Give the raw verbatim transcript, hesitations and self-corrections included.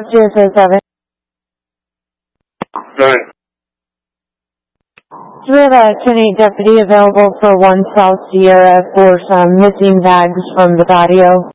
zero zero seven. Nine. Do we have a ten eight deputy available for one South Sierra for some missing bags from the patio?